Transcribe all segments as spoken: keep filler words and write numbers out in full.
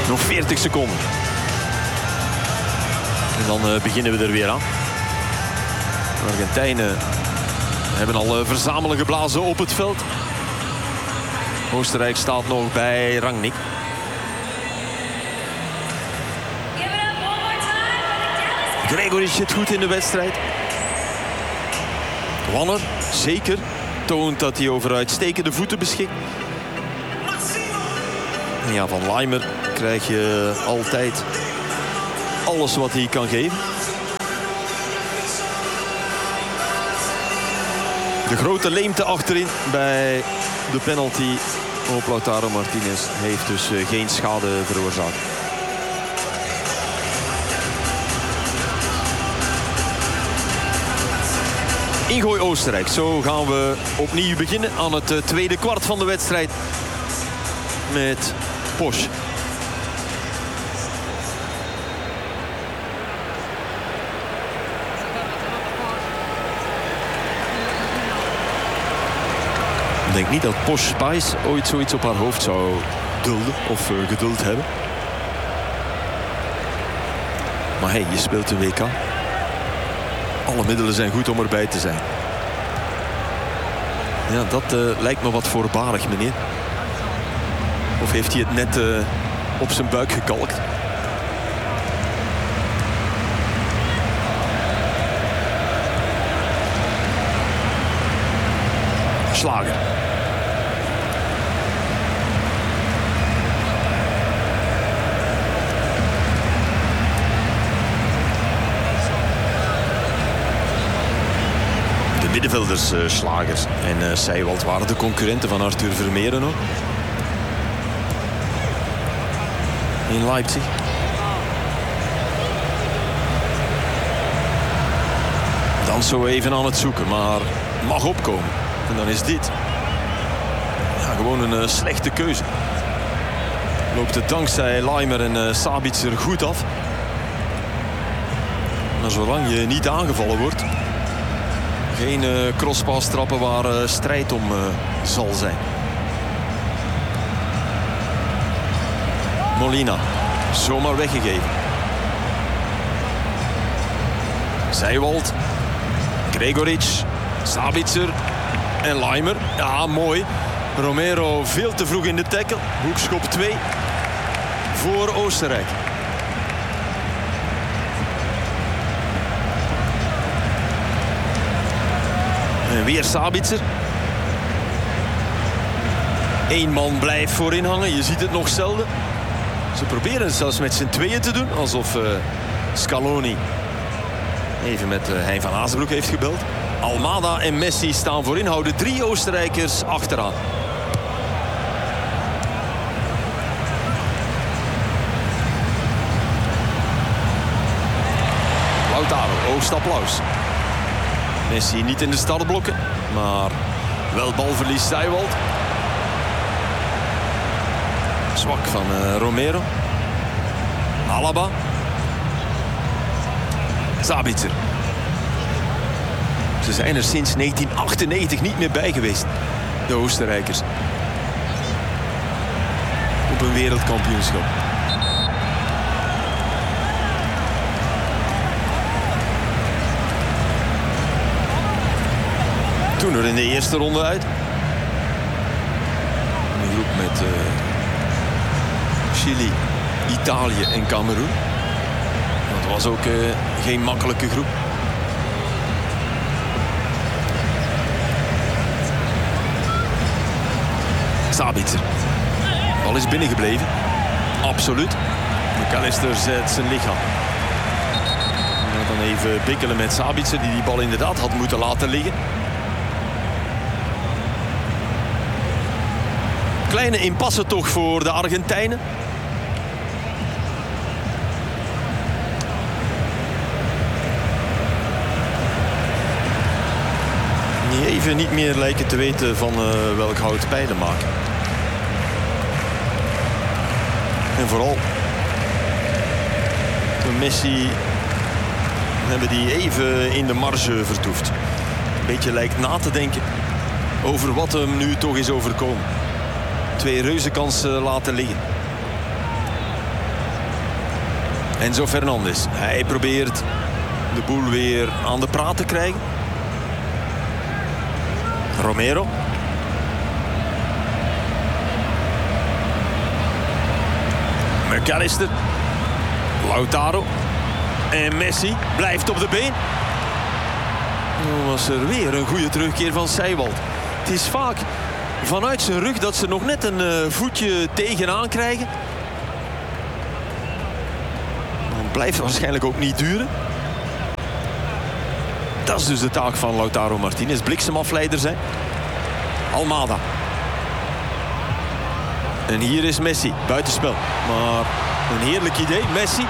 Nog veertig seconden. En dan uh, beginnen we er weer aan. De Argentijnen hebben al uh, verzamelen geblazen op het veld. Oostenrijk staat nog bij Rangnick. Gregoric zit goed in de wedstrijd. Wanner, zeker, toont dat hij over uitstekende voeten beschikt. En ja, van Laimer krijg je altijd alles wat hij kan geven. De grote leemte achterin bij de penalty op Lautaro Martinez heeft dus uh, geen schade veroorzaakt. Ingooi Oostenrijk. Zo gaan we opnieuw beginnen aan het uh, tweede kwart van de wedstrijd. Met Posch. Ik denk niet dat Posch Spice ooit zoiets op haar hoofd zou dulden of uh, geduld hebben. Maar hey, je speelt de W K. Alle middelen zijn goed om erbij te zijn. Ja, dat uh, lijkt me wat voorbarig, meneer. Of heeft hij het net uh, op zijn buik gekalkt? Slager. De middenvelders uh, Slagers en uh, Seiwald waren de concurrenten van Arthur Vermeeren ook. In Leipzig. Dan zo even aan het zoeken, maar mag opkomen. En dan is dit ja, gewoon een uh, slechte keuze. Loopt het dankzij Laimer en uh, Sabitzer goed af. Maar zolang je niet aangevallen wordt, geen uh, crosspass trappen waar uh, strijd om uh, zal zijn. Molina, zomaar weggegeven. Seiwald, Gregoric, Sabitzer en Laimer. Ja, mooi. Romero veel te vroeg in de tackle. Hoekschop twee voor Oostenrijk. En weer Sabitzer. Eén man blijft voorin hangen. Je ziet het nog zelden. Ze proberen het zelfs met z'n tweeën te doen. Alsof uh, Scaloni even met uh, Hein van Azenbroek heeft gebeld. Almada en Messi staan voorin. Houden drie Oostenrijkers achteraan. Lautaro, hoogst applaus. Messi niet in de startblokken. Maar wel balverlies Seiwald. Zwak van uh, Romero. Alaba. Sabitzer. Ze zijn er sinds negentien achtennegentig niet meer bij geweest. De Oostenrijkers. Op een wereldkampioenschap. Toen er in de eerste ronde uit. Een groep met uh, Chili, Italië en Cameroen. Dat was ook uh, geen makkelijke groep. Sabitzer. Bal is binnengebleven. Absoluut. McAllister zet zijn lichaam. En dan even bikkelen met Sabitzer, die die bal inderdaad had moeten laten liggen. Kleine impasse toch voor de Argentijnen. Die even niet meer lijken te weten van uh, welk hout pijlen maken. En vooral Messi hebben die even in de marge vertoefd. Een beetje lijkt na te denken over wat hem nu toch is overkomen. Twee reuzenkansen laten liggen. Enzo Fernandez. Hij probeert de boel weer aan de praat te krijgen. Romero. McAllister. Lautaro. En Messi blijft op de been. Dan was er weer een goede terugkeer van Seiwald. Het is vaak vanuit zijn rug dat ze nog net een uh, voetje tegenaan krijgen. Dan blijft het waarschijnlijk ook niet duren. Dat is dus de taak van Lautaro Martinez. Bliksemafleider zijn. Almada. En hier is Messi. Buitenspel. Maar een heerlijk idee. Messi.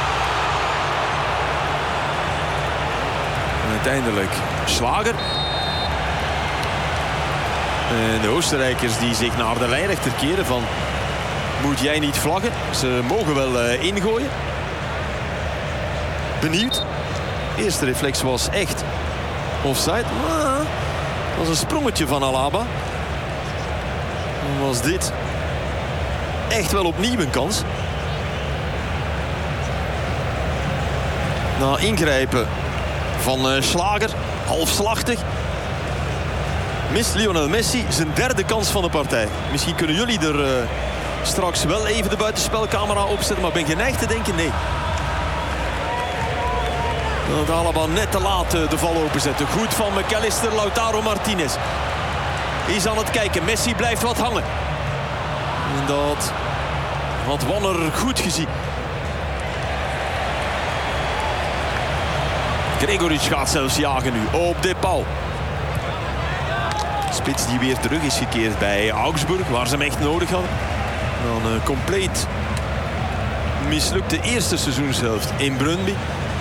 En uiteindelijk Schlager. En de Oostenrijkers die zich naar de lijnrechter keren van... Moet jij niet vlaggen? Ze mogen wel uh, ingooien. Benieuwd. De eerste reflex was echt offside. Maar dat was een sprongetje van Alaba. Dan was dit echt wel opnieuw een kans. Na ingrijpen van uh, Schlager. Halfslachtig. Mist Lionel Messi zijn derde kans van de partij. Misschien kunnen jullie er uh, straks wel even de buitenspelcamera opzetten. Maar ben geneigd te denken nee. Dat Alaba net te laat uh, de val openzetten. Goed van McAllister. Lautaro Martinez is aan het kijken. Messi blijft wat hangen. En dat had Wanner goed gezien. Gregoric gaat zelfs jagen nu op De Paul. Spits die weer terug is gekeerd bij Augsburg, waar ze hem echt nodig hadden. Dan een compleet mislukte eerste seizoenshelft in Brøndby.